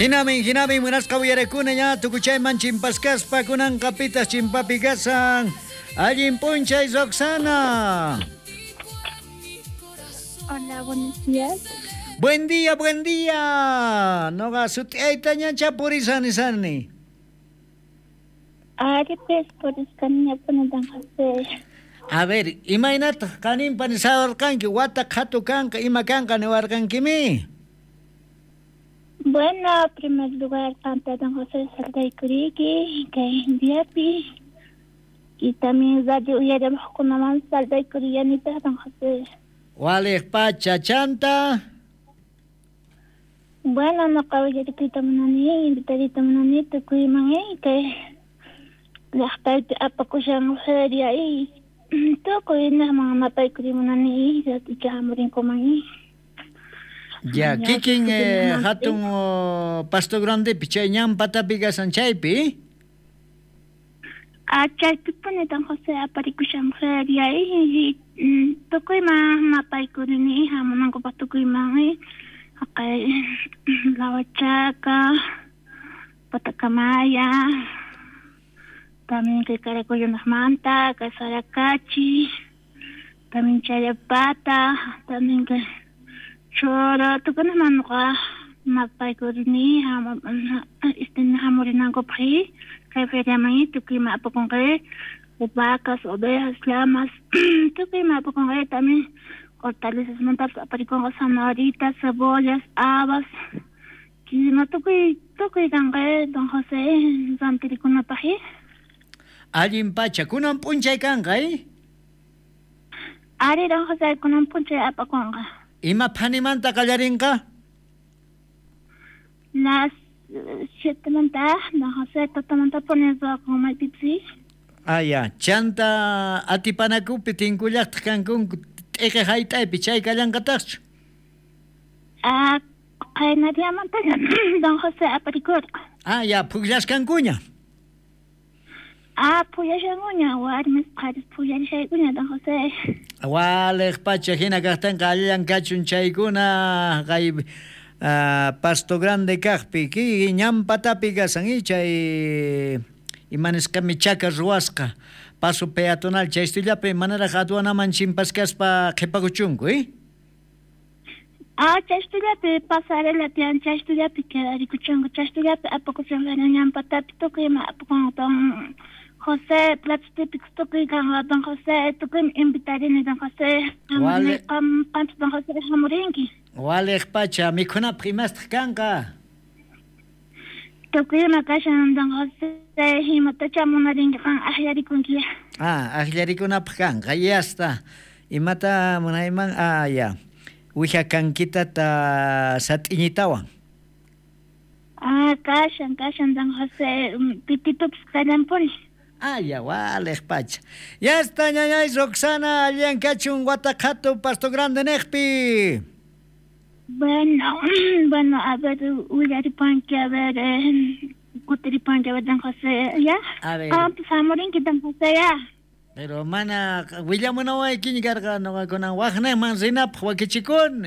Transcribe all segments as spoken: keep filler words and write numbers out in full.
Hinami, hinami, munasqa wiyarakuna ña tukuchayman chimpasqaspa kunan kapitas chimpapi kasan. Allin punchay Roxana. Hola, buenos días. Buen día, buen día. Noga sutiayta ñancha purisani sani. Ari pues por escanear con Dan José. A ver, imaynata kanin panisador kanki wata khatu kanka ima kanka newarkankimi. Bueno, en primer lugar, canta Dan José Salday Kuriki, que es Diapi. Y también Radio Uyarem Hukunaman Salday Kurianita Dan José. Wale pacha chanta. Bueno, no cabe ya que tamanani, invitadita manani, te cuiman ahí, que la gente apacuchan mujer y ahí. Todo y nada más mapa y kurimanani, ya te quedamorin como ahí. Ya, kiking eh, hatun oh, pasto grande pichay ñam patapiga sanchaypi. Ah, chaypi pone Dan José aparikusha mujer y ahí tokoy ma mapay kurini hamonango patukoy mangi akay la huachaca, Patakamaya, también que caracoyo nas manta, que saracachi, también chayapata, también que choro, tu kan naman ka mapay kurini ham istin hamorinango pahi kay feria mangi tukoy maapakong kay vacas, ovejas, llamas, tú que me pongo también hortalizas montadas, aparicón, zanahoritas, cebollas, habas, que no tú que tú que gangue Don José, zantiricuna paji. Allin pacha, kunan punchay kankay? Ari Don José kunan punchay apakonga. Ima panimanta kallarinka? Las siete manta, Don José totamanta pones con my pipsi. Ah, ya. Chanta atipanakupi tinkullaqta kankun t'ika hayt'aypi chay kallankataqchu. Ah, qaynariamanta Don José aparikurqa. Ah, ya. Pukllaskankuña. Ah, puyashankuña. Warmis qaris puyarishaykuña Don José. Waleq pacha hina kaqtanqa allankachun chaykuna kay uh, Pasto Grande kaqpi ki ñampatapi kasan y chay imanisqami chaka ruwasqa paso peatonal chaystullapi manaraq aduanaman chimpaskaspa qhipakuchunku, eh? Ah, chaystullapi pasarela tiyan chaystullapi quedarikuchunku chaystullapi apakuchunqa ñampatapi tukuyma apakun Don José platos típicos tukuykanqa Don José tukuymi invitarini Don José Wale qam qanchis Don José hamurinki. Waleq pacha mikhunapaq imastaq kanqa? Tukuyma kashan Don José himatacha munarinki qan ahyarikunki. Ah, ahlarikunapaq kanqa, yasta. Imata munayman, ah, ya. Uja kankitata sat'iñitawan. Ah, kashan, kashan Don José pititupis kallampuni. Ah, ya, waleq pacha. Yasta ñañay Roxana allankachun Wataqatu Pasto Grande neqpi. Bueno, bueno, a ver, uyaripanki, a ver, eh, kutiripanki, a ver, Don José, ¿ya? A ver. Ah, pues amorinki Don José, ¿ya? Pero mana, willamuna way kiñikarqa noqa kunan waqnayman rinapaq wakichikun.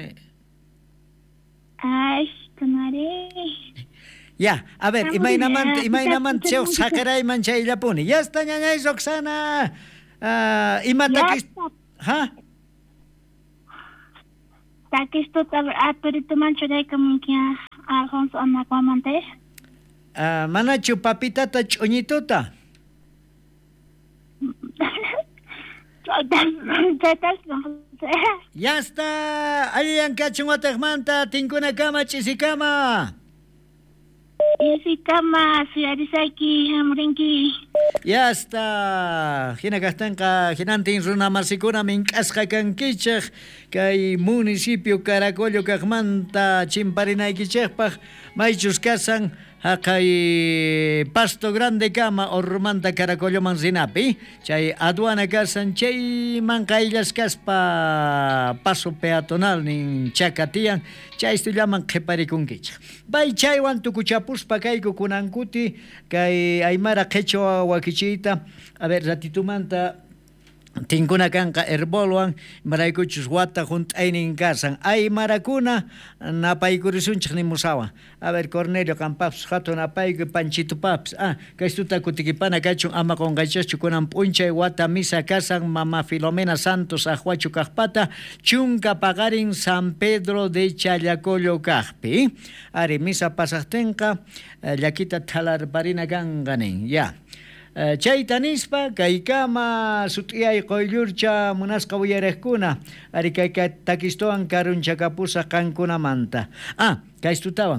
Ay, kanare. Ya, a ver, imaynamanta, imaynamanta chayuq saqirayman chayllapuni. Yasta ñañay Roxana. Ah, imatakis... Ha? Takisto apurito manchurayka munkia Alfonso Anacuamante. Ah, manachu papitata ch'uñituta. Yasta, allankachun wataqmanta tinkunakama ch'isikama. Isikama, siyarisayki, hamurinki. Yasta, hina kaqtanqa hinantin runa masikuna mink'asqa kankichaq kay municipio Caracollo kaqmanta chimparinaykichaqpaq maychus kasan haqay Pasto Grande kama Orrumanta Caracolloman rinapi chay aduana kasan chayman qayllaskaspa paso peatonal nin chaka tiyan chaystullaman qhiparikunkichaq. Bay chaywan tukuchapuspa kayku kunankuti kay aymara qhechawa wakichiyta a ver ratitumanta tinkuna kanka herbolwan maraykuchus wata junt'aynin kasan ay marakuna napaykurisunchik nimusawan a ver Cornelio kanpapas hatun apayku Panchito papas ah kaystuta kutikipana kachun ama qonqaychaschu kunan p'unchay wata misa kasan mama Filomena Santos Ajuachu kaqpata chunka paqarin San Pedro de Challacollo kaqpi ari misa pasaqtinqa llakita thalarparina kanqanin ya chayta nispa kaykama sut'iyay qoyllurcha munasqa willareqkuna ari kay takistuwan karunchakapusa qankunamanta ah kaystutawan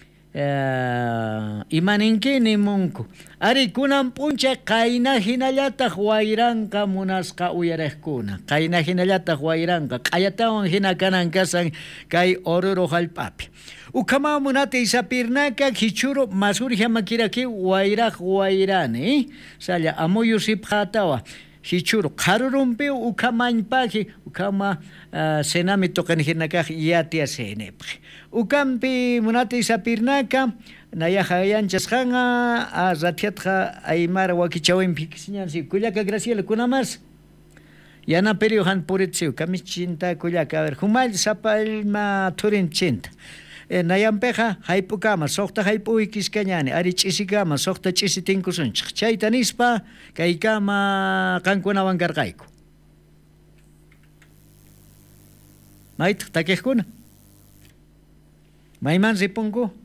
imaninki nimunku ari kunan p'uncha qayna hinallataq wayranqa munasqa uyareqkuna qayna hinallataq wayranqa q'ayatawan hina kanan kasan kay Oruro hallp'api ukama munati isapirnaka hichuru masurja makiraki wayraq wayrani salla amuyu sipqatawa hichuru qarurumpi ukamañpaqi ukama uh, senami toqanijinakaq yatia senepqi ukampi munati isapirnaka nayajayanchasqanqa a ratiatqa aymara wakichawinpi kisiñansi kullaka Graciela kunamas yana perio han puritsiu kamichinta kullaka a ver humal sapalma turinchinta nayampeja haypukama soqta haypuy kiskañani ari ch'isikama soqta ch'isitinkusunchik chayta nispa kaykama qankunawan karqayku maytaq takiqkuna mayman ripunku